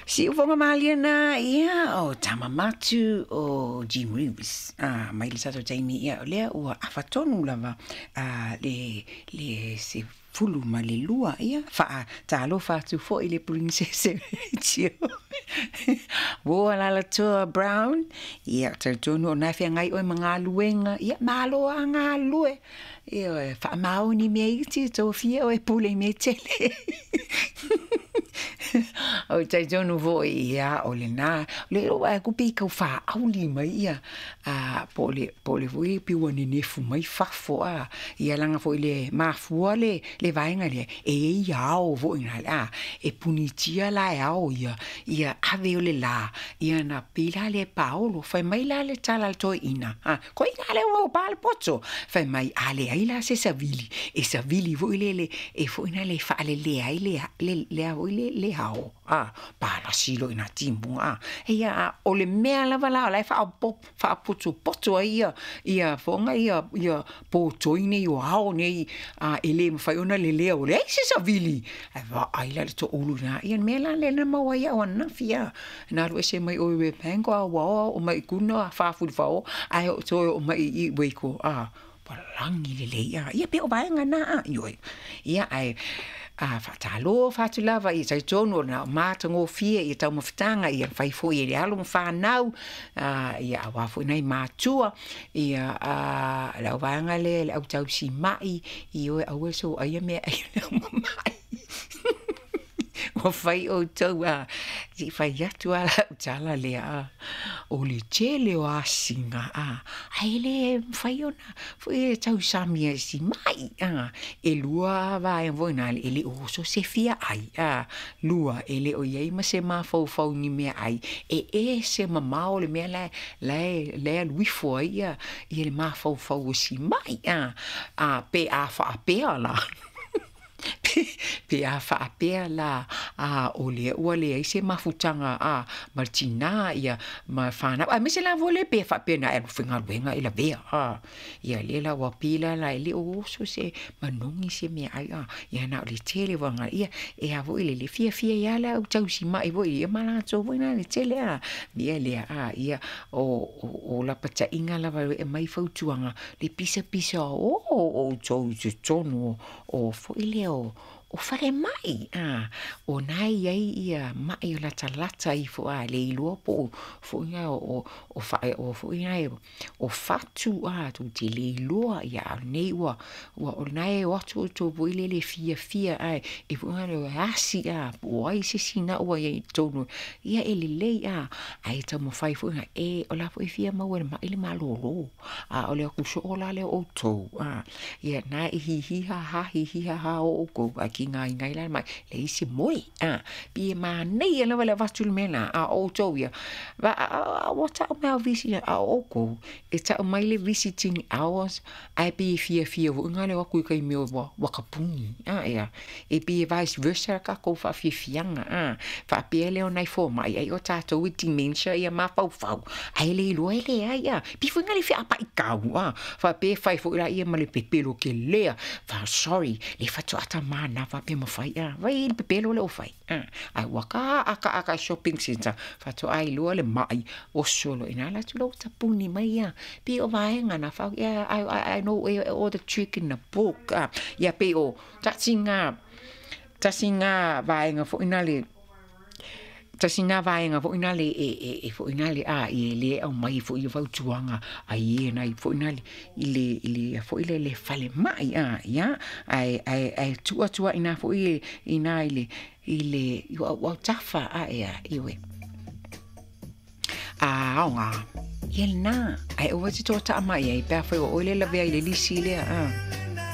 Si ufonga maliana ia o Tamamatu o Jim Reeves. Mai le sato taimi ia o lea ua afatonu lava le se fulu ma le lua ia fa talo fa tu fo ile princess tio. Wo la toa Brown ia tonu na fe ngai o manga luenga ia malo anga lue. Ia fa mau ni me iti to fie o e pule me tele. O tai tonu vo ia o le na le o a kupi ka fa au li mai ia pole voi pi woni ne fu mai fa fo ia langa fo le ma fu le vainga le ia o vo ina la e punitia la o ia ave o le la ia na pila le Paolo fa mai la le tala to ina ko ina le o pa le pozzo fa mai ale ai la se savili e savili vo le e fo ina le fa le ai le hao pa la silo ina timbu ia o le mea lava la fa poto ia fonga ia po toine yo hao nei ele fa ona le o le se savili va ai la to uluna ia mela le na maua ia ona fia na ro se mai o we pengo o mai kuno fa fu fa o ai to o mai I weko palangi le ia pe o vai ngana ia ai fatalo fatulava I tai tono na matango fie I tau mafutanga ia fai fo I le alo mfanau ia awafo nei matua ia la vanga le au tau si mai I o au so ai me ai mai o fai o tau si fai atu ala tala le o le tele o asinga ai le fai ona foi tau samia si mai e lua vai voina ele o so se fia ai lua ele o ia ma se ma fau ni me ai e se mama o le me le lui foi ia ele ma fau si mai pe fa pe ala pe fa pe la o le ai se mafutanga Martina ia ma fana me se la vole pe fa pe na e finga luenga ila bea ia le la wapila la ile o so se manongi se me ai ia na le tele wanga ia e a vo ile le fia ia la o tau si mai vo ia mala so vo na le tele ia le ia o la pata inga la e mai fautuanga le pisa o tonu o fo ile o fare mai o nai ai ia mai o la talata I fo le ilo po fo ia o fa o fo ia o fatu tu te le ilo ia nei wa o nai o to boile le fia ai e fo ia asi o ai se sina o ia tonu ia ele le ai ta mo fai fo o la fo fia ma o ma ele malolo o le ku so o la le o to ia na hi ha o ko ngai la mai le isi moi pi ma nei la va vatul mena o toia va what about visiting o ko it's my visiting hours I be fia o ngale wa ku kai me wa kapuni ia e pi vice versa ka ko fa fianga fa pi le onai fo mai ai o tato with dementia ia ma fau ai le lo ele ia pi fu ngale fi apa ikau fa pe fai fo ia ma le pepelo ke le fa sorry le fa ata mana fa pe mo fai vai il pepelo le o fai ai waka aka shopping center fa to ai lo le mai o solo ina la tu lo tapuni mai pe o vai ngana fa I know all the trick in the book ya pe o tasinga vai nga fo ina le tasina vai nga fo ina le e fo ina le le o mai fo I fau tuanga ai na fo ina le fo ile le fale mai ya ai tua ina fo ina ile wa tafa ia iwe onga yelna ai o wati tota mai ai pa fo o le la vea ile lisi le